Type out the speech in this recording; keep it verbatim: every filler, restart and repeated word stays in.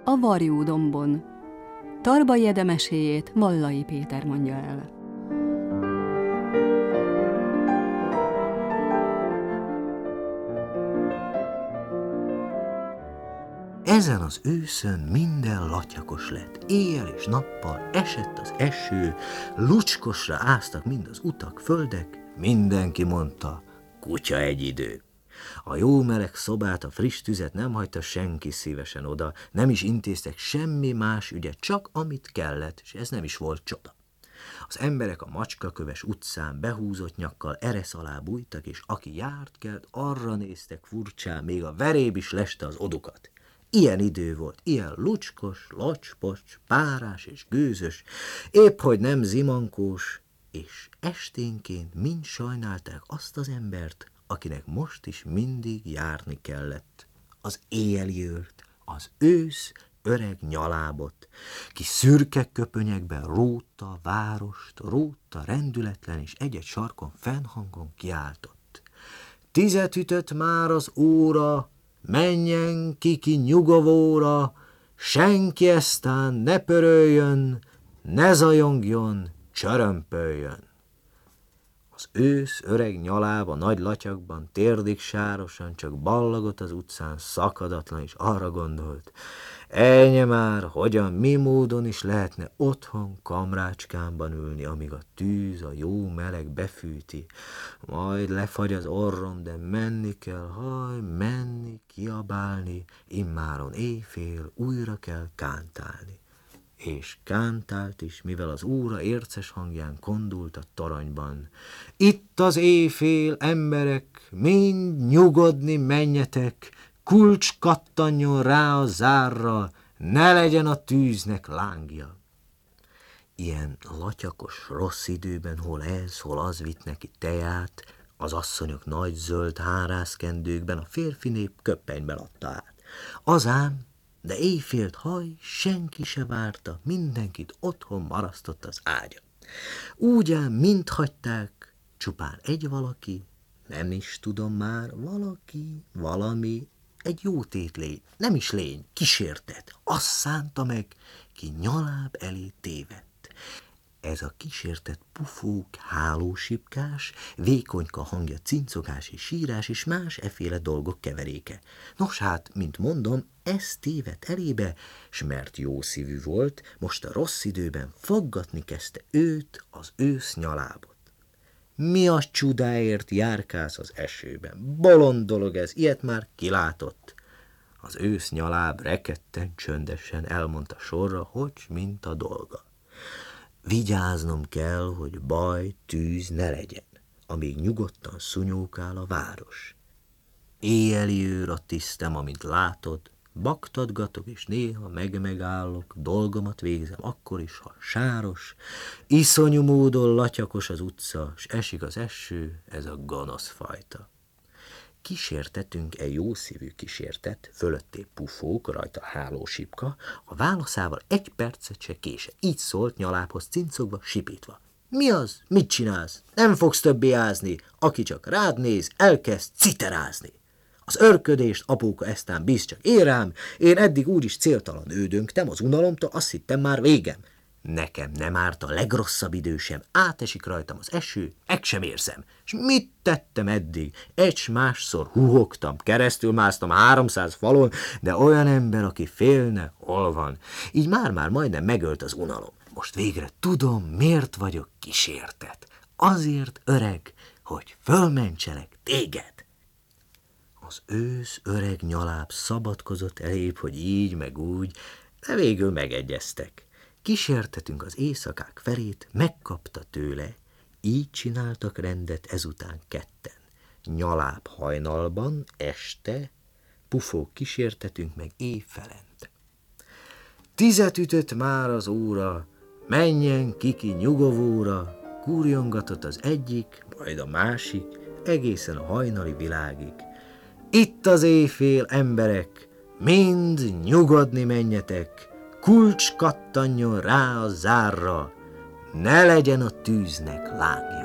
a Varjú-dombon. Tarbai Ede meséjét Vallai Péter mondja el. Ezen az őszön minden latyakos lett. Éjjel és nappal esett az eső, lucskosra áztak mind az utak, földek, mindenki mondta, kutya egy idő. A jó meleg szobát, a friss tüzet nem hagyta senki szívesen oda, nem is intéztek semmi más ügyet, csak amit kellett, és ez nem is volt csoda. Az emberek a macskaköves utcán behúzott nyakkal eresz alá bújtak, és aki járt kelt, arra néztek furcsán, még a veréb is leste az odukat. Ilyen idő volt, ilyen lucskos, lacspos, párás és gőzös, épp hogy nem zimankós, és esténként mind sajnálták azt az embert, akinek most is mindig járni kellett. Az éjjeli őrt, az ősz öreg nyalábot, ki szürke köpönyekben rótta a várost, rótta rendületlen, és egy-egy sarkon fennhangon kiáltott. Tizet ütött már az óra, menjen kiki nyugovóra, senki eztán ne pöröljön, ne zajongjon, csörömpöljön. Az ősz öreg nyalába nagy latyakban, térdig sárosan, csak ballagott az utcán szakadatlan, és arra gondolt, ejnye már, hogyan, mi módon is lehetne otthon kamrácskámban ülni, amíg a tűz, a jó meleg befűti, majd lefagy az orrom, de menni kell, haj, menni, kiabálni, immáron éjfél újra kell kántálni. És kántált is, mivel az óra érces hangján kondult a toronyban. Itt az éjfél, emberek, mind nyugodni menjetek, kulcs kattanjon rá a zárra, ne legyen a tűznek lángja. Ilyen latyakos rossz időben hol ez, hol az vitt neki teját, az asszonyok nagy zöld hárászkendőkben, a férfi nép köppenyben adta át. Az ám, de éjfélt haj, senki se várta, mindenkit otthon marasztott az ágya. Úgy ám mind hagyták, csupán egy valaki, nem is tudom már, valaki, valami, egy jó tétlény, nem is lény, kísértet, azt szánta meg, ki nyaláb elé tévedt. Ez a kísértett pufók, hálósipkás, vékonyka hangja cincogás és sírás és más efféle dolgok keveréke. Nos hát, mint mondom, ez tévedt elébe, s mert jó szívű volt, most a rossz időben faggatni kezdte őt, az ősz nyalábot. Mi a csudáért járkálsz az esőben? Bolond dolog ez, ilyet már kilátott. Az ősz nyaláb rekedten, csöndesen elmondta sorra, hogy mint a dolga. Vigyáznom kell, hogy baj, tűz ne legyen, amíg nyugodtan szunyókál a város. Éjjeli őr a tisztem, amint látod, baktadgatok, és néha meg-megállok, dolgomat végzem akkor is, ha sáros, iszonyú módon latyakos az utca, s esik az eső, ez a gonosz fajta. Kísértetünk egy jószívű kísértet, fölötté pufók, rajta hálósipka, a válaszával egy percet se kése. Így szólt nyalábhoz cincogva, sipítva. Mi az? Mit csinálsz? Nem fogsz többé ázni. Aki csak rád néz, elkezd citerázni. Az örködést, apóka, eztán bíz csak én rám, én eddig úgyis céltalan ődöngtem az unalomtól, azt hittem már végem. Nekem nem árt a legrosszabb idő sem, átesik rajtam az eső, eg sem érzem. És mit tettem eddig? Egy s másszor huhogtam, keresztül másztam háromszáz falon, de olyan ember, aki félne, hol van? Így már-már majdnem megölt az unalom. Most végre tudom, miért vagyok kísértet. Azért, öreg, hogy fölmentselek téged. Az ősz öreg nyaláb szabadkozott elébb, hogy így meg úgy, de végül megegyeztek. Kísértetünk az éjszakák felét, megkapta tőle, így csináltak rendet ezután ketten. Nyaláb hajnalban, este, pufók kísértetünk meg éjfelente. Tizet ütött már az óra, menjen kiki nyugovóra, kúrjongatott az egyik, majd a másik, egészen a hajnali világig. Itt az éjfél, emberek, mind nyugodni menjetek, kulcs kattanjon rá a zárra, ne legyen a tűznek lángja.